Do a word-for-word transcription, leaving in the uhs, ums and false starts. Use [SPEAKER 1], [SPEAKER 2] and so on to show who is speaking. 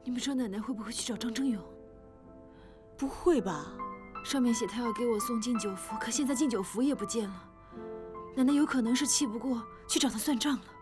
[SPEAKER 1] 你们说奶奶会不会去找张征勇？
[SPEAKER 2] 不会吧？
[SPEAKER 1] 上面写他要给我送敬酒符，可现在敬酒符也不见了。奶奶有可能是气不过去找他算账了。